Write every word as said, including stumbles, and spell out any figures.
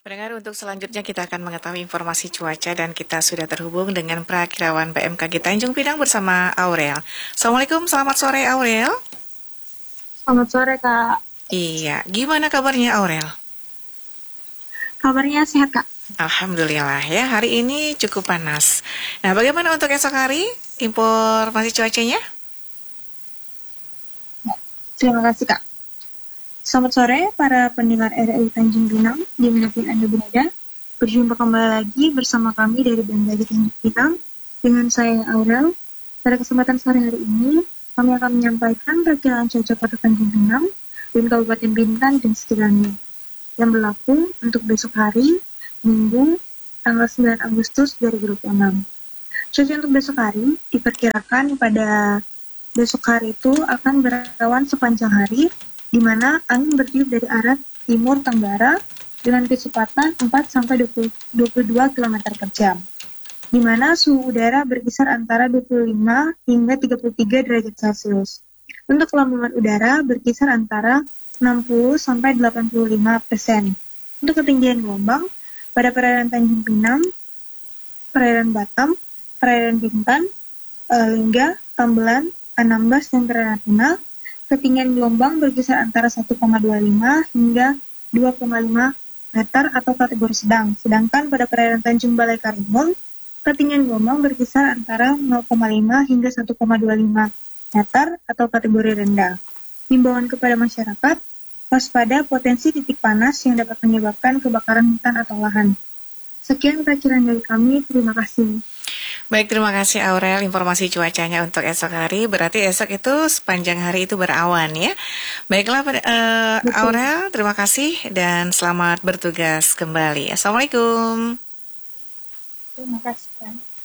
Pendengar, untuk selanjutnya kita akan mengetahui informasi cuaca dan kita sudah terhubung dengan Prakirawan B M K G Tanjung Pinang bersama Aurel. Assalamualaikum, selamat sore Aurel. Selamat sore Kak. Iya, gimana kabarnya Aurel? Kabarnya sehat Kak. Alhamdulillah ya, hari ini cukup panas. Nah, bagaimana untuk esok hari? Informasi cuacanya? Terima kasih Kak. Selamat sore para pendengar R R I Tanjung Pinang dimanapun Anda berada. Berjumpa kembali lagi bersama kami dari B M K G Tanjung Pinang dengan saya Aurel. Pada kesempatan sore hari ini kami akan menyampaikan perkiraan cuaca Kota Tanjung Pinang dan Kabupaten Bintan dan sekitarnya yang berlaku untuk besok hari Minggu tanggal sembilan Agustus dua ribu dua puluh enam. Cuaca untuk besok hari diperkirakan pada besok hari itu akan berawan sepanjang hari, di mana angin bertiup dari arah timur tenggara dengan kecepatan empat sampai dua puluh dua kilometer per jam, di mana suhu udara berkisar antara dua puluh lima hingga tiga puluh tiga derajat Celcius. Untuk kelembaban udara berkisar antara enam puluh sampai delapan puluh lima persen. Untuk ketinggian gelombang pada perairan Tanjung Pinang, perairan Batam, perairan Bintan, Lingga, Tambelan, Anambas, dan perairan Natuna, ketinggian gelombang berkisar antara satu koma dua lima hingga dua koma lima meter atau kategori sedang. Sedangkan pada perairan Tanjung Balai Karimun, ketinggian gelombang berkisar antara nol koma lima hingga satu koma dua lima meter atau kategori rendah. Himbauan kepada masyarakat, waspada potensi titik panas yang dapat menyebabkan kebakaran hutan atau lahan. Sekian perkiraan dari kami, terima kasih. Baik, terima kasih Aurel informasi cuacanya untuk esok hari. Berarti esok itu sepanjang hari itu berawan ya. Baiklah uh, Aurel, terima kasih dan selamat bertugas kembali. Assalamualaikum. Terima kasih.